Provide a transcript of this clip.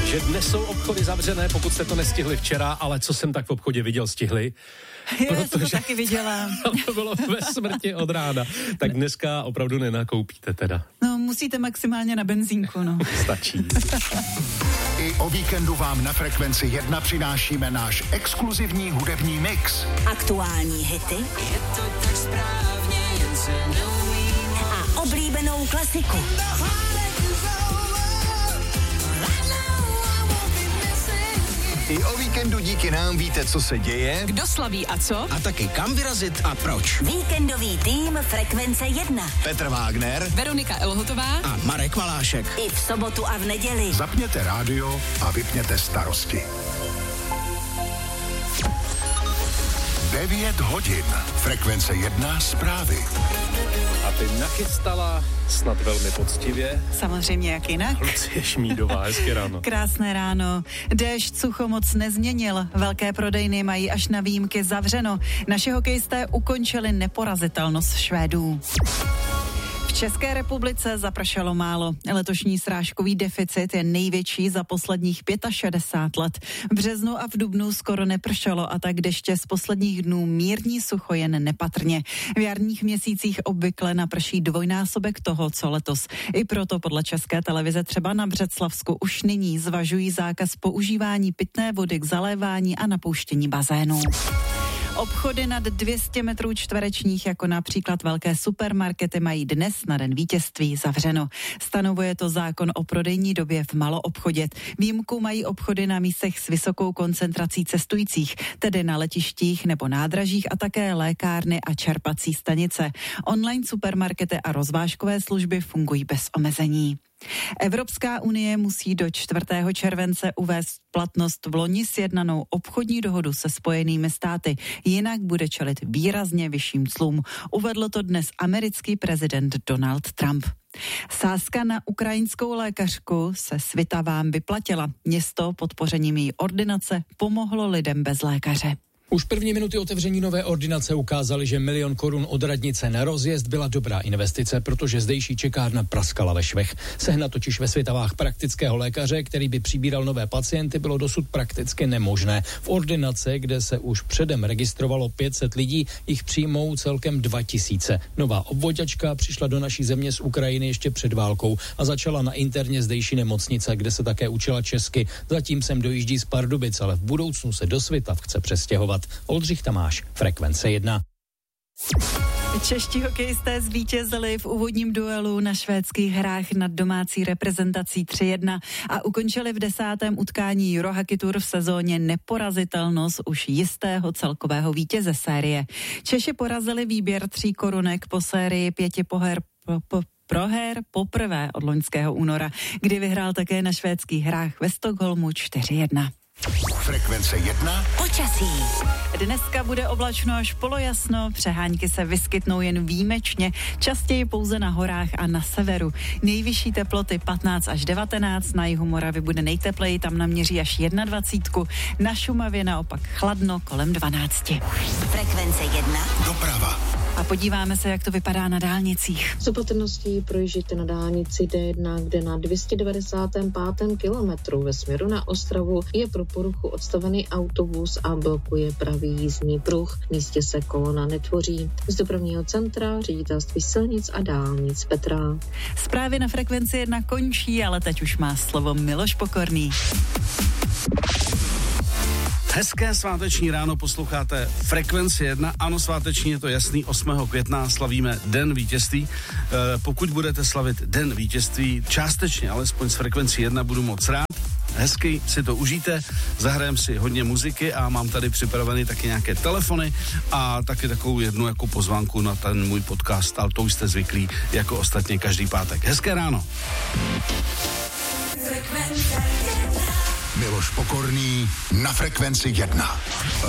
že dnes jsou obchody zavřené, pokud jste to nestihli včera, ale co jsem tak v obchodě viděl, stihli. Já jsem to taky viděla. To bylo ve smrti od rána. Tak dneska opravdu nenakoupíte teda. No, musíte maximálně na benzínku, no. Stačí. I o víkendu vám na Frekvenci 1 přinášíme náš exkluzivní hudební mix. Aktuální hity. Je to tak správně, jen se neumím. A oblíbenou klasiku. I o víkendu díky nám víte, co se děje, kdo slaví a co, a taky kam vyrazit a proč. Víkendový tým Frekvence 1. Petr Vágner, Veronika Elhotová a Marek Malášek. I v sobotu a v neděli. Zapněte rádio a vypněte starosti. 9 hodin. Frekvence 1 zprávy. A ty nachystala snad velmi poctivě. Samozřejmě, jak jinak. Lucie Šmídová, hezky ráno. Krásné ráno. Déšť sucho moc nezměnil. Velké prodejny mají až na výjimky zavřeno. Naši hokejisté ukončili neporazitelnost Švédů. V České republice zapršelo málo. Letošní srážkový deficit je největší za posledních 65 let. V březnu a v dubnu skoro nepršelo a tak deště z posledních dnů mírní sucho jen nepatrně. V jarních měsících obvykle naprší dvojnásobek toho, co letos. I proto podle České televize třeba na Břeclavsku už nyní zvažují zákaz používání pitné vody k zalévání a napouštění bazénů. Obchody nad 200 metrů čtverečních, jako například velké supermarkety, mají dnes na Den vítězství zavřeno. Stanovuje to zákon o prodejní době v maloobchodě. Výjimku mají obchody na místech s vysokou koncentrací cestujících, tedy na letištích nebo nádražích a také lékárny a čerpací stanice. Online supermarkety a rozvážkové služby fungují bez omezení. Evropská unie musí do 4. července uvést v platnost vloni sjednanou obchodní dohodu se Spojenými státy, jinak bude čelit výrazně vyšším clům. Uvedl to dnes americký prezident Donald Trump. Sázka na ukrajinskou lékařku se Svitavám vyplatila. Město podpořením její ordinace pomohlo lidem bez lékaře. Už první minuty otevření nové ordinace ukázaly, že 1 000 000 korun od radnice na rozjezd byla dobrá investice, protože zdejší čekárna praskala ve švech. Sehnat totiž ve Svitavách praktického lékaře, který by přibíral nové pacienty, bylo dosud prakticky nemožné. V ordinaci, kde se už předem registrovalo 500 lidí, jich přijmou celkem 2000. Nová obvoďačka přišla do naší země z Ukrajiny ještě před válkou a začala na interně zdejší nemocnice, kde se také učila česky. Zatím sem dojíždí z Pardubic, ale v budoucnu se do Svitav chce přestěhovat. Oldřich Tamáš, Frekvence 1. Čeští hokejisté zvítězili v úvodním duelu na švédských hrách nad domácí reprezentací 3-1 a ukončili v 10. utkání Eurohockey Tour v sezóně neporazitelnost už jistého celkového vítěze série. Češi porazili výběr 3 korunek po sérii 5 proher poprvé od loňského února, kdy vyhrál také na švédských hrách ve Stockholmu 4-1. Frekvence 1. Počasí. Dneska bude oblačno až polojasno, přehánky se vyskytnou jen výjimečně, častěji pouze na horách a na severu. Nejvyšší teploty 15 až 19, na jihu Moravy bude nejtepleji, tam naměří až 21, na Šumavě naopak chladno kolem 12. Frekvence 1. Doprava. A podíváme se, jak to vypadá na dálnicích. S opatrností projížděte na dálnici D1, kde na 295. kilometru ve směru na Ostravu je pro poruchu odstavený autobus a blokuje pravý jízdní pruh. V místě se kolona netvoří. Z dopravního centra Ředitelství silnic a dálnic Petra. Zprávy na Frekvenci 1 končí, ale teď už má slovo Miloš Pokorný. Hezké sváteční ráno, posloucháte Frekvenci 1. Ano, sváteční je to jasný, 8. května slavíme Den vítězství. Pokud budete slavit Den vítězství, částečně, alespoň z Frekvenci 1, budu moc rád. Hezky si to užijte, zahrajem si hodně muziky a mám tady připravený taky nějaké telefony a taky takovou jednu jako pozvánku na ten můj podcast, ale to už jste zvyklí jako ostatně každý pátek. Hezké ráno. Miloš Pokorný na Frekvenci 1.